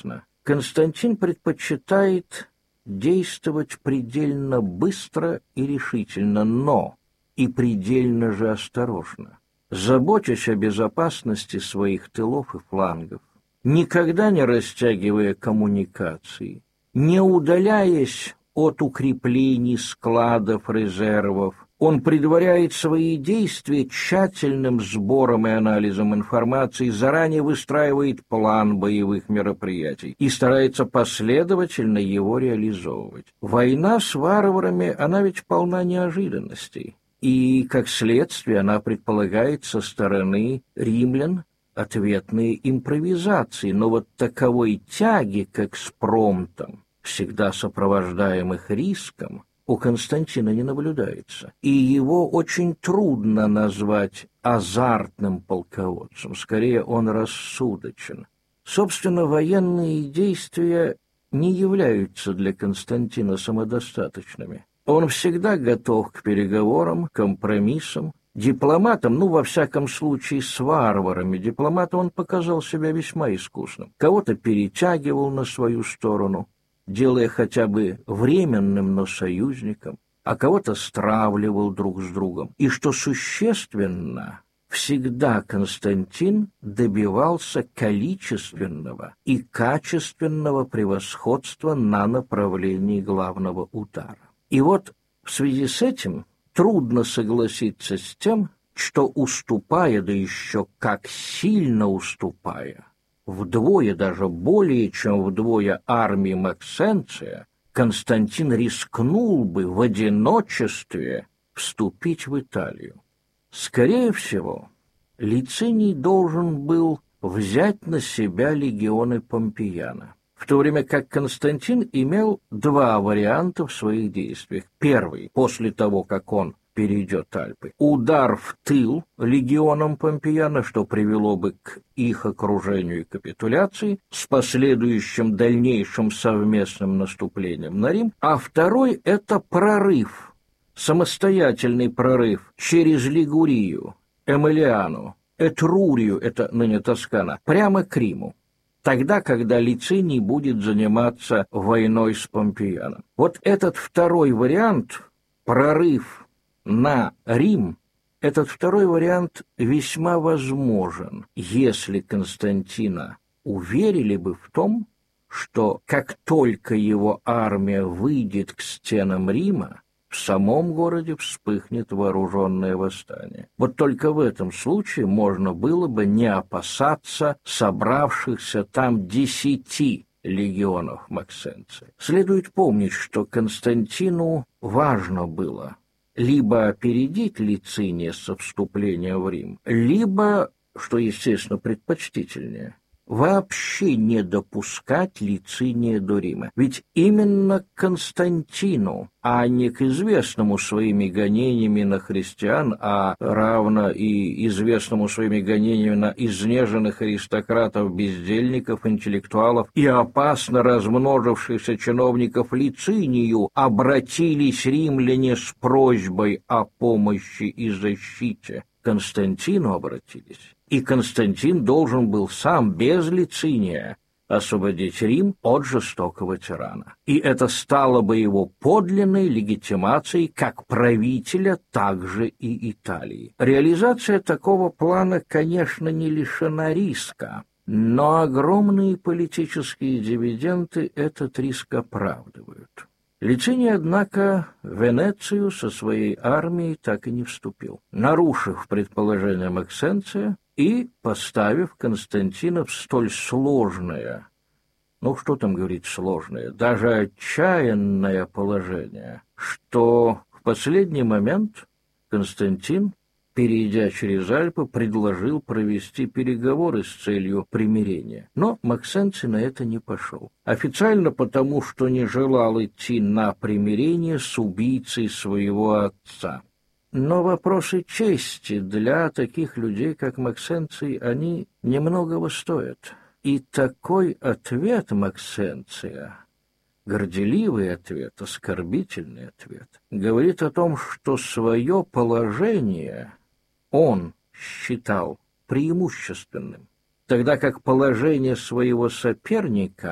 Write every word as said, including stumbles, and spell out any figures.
ясно. Константин предпочитает действовать предельно быстро и решительно, но и предельно же осторожно, заботясь о безопасности своих тылов и флангов, никогда не растягивая коммуникации, не удаляясь от укреплений, складов, резервов. Он предваряет свои действия тщательным сбором и анализом информации, заранее выстраивает план боевых мероприятий и старается последовательно его реализовывать. Война с варварами, она ведь полна неожиданностей, и, как следствие, она предполагает со стороны римлян ответные импровизации, но вот таковой тяги к экспромтам, всегда сопровождаемых риском, у Константина не наблюдается, и его очень трудно назвать азартным полководцем, скорее он рассудочен. Собственно, военные действия не являются для Константина самодостаточными. Он всегда готов к переговорам, компромиссам, дипломатом, ну, во всяком случае, с варварами. Дипломатом он показал себя весьма искусным. Кого-то перетягивал на свою сторону, делая хотя бы временным, но союзником, а кого-то стравливал друг с другом. И что существенно, всегда Константин добивался количественного и качественного превосходства на направлении главного удара. И вот в связи с этим трудно согласиться с тем, что, уступая, да еще как сильно уступая, вдвое, даже более чем вдвое армии Максенция, Константин рискнул бы в одиночестве вступить в Италию. Скорее всего, Лициний должен был взять на себя легионы Помпеяна, в то время как Константин имел два варианта в своих действиях. Первый, после того, как он перейдет Альпы, удар в тыл легионам Помпеяна, что привело бы к их окружению и капитуляции, с последующим дальнейшим совместным наступлением на Рим, а второй — это прорыв, самостоятельный прорыв через Лигурию, Эмилиану, Этрурию, это ныне Тоскана, прямо к Риму, тогда, когда Лициний будет заниматься войной с Помпеяном. Вот этот второй вариант, прорыв на Рим, этот второй вариант весьма возможен, если Константина уверили бы в том, что как только его армия выйдет к стенам Рима, в самом городе вспыхнет вооруженное восстание. Вот только в этом случае можно было бы не опасаться собравшихся там десяти легионов Максенция. Следует помнить, что Константину важно было либо опередить Лициния со вступлением в Рим, либо, что, естественно, предпочтительнее, вообще не допускать Лициния до Рима. Ведь именно к Константину, а не к известному своими гонениями на христиан, а равно и известному своими гонениями на изнеженных аристократов, бездельников, интеллектуалов и опасно размножившихся чиновников Лицинию, обратились римляне с просьбой о помощи и защите. К Константину обратились. И Константин должен был сам, без Лициния, освободить Рим от жестокого тирана. И это стало бы его подлинной легитимацией как правителя, также и Италии. Реализация такого плана, конечно, не лишена риска, но огромные политические дивиденды этот риск оправдывают. Лициний, однако, в Венецию со своей армией так и не вступил, нарушив предположение Максенция и поставив Константина в столь сложное, ну что там говорить сложное, даже отчаянное положение, что в последний момент Константин, перейдя через Альпы, предложил провести переговоры с целью примирения. Но Максенций на это не пошел. Официально потому, что не желал идти на примирение с убийцей своего отца. Но вопросы чести для таких людей, как Максенций, они немногого стоят. И такой ответ Максенция, горделивый ответ, оскорбительный ответ, говорит о том, что свое положение он считал преимущественным, тогда как положение своего соперника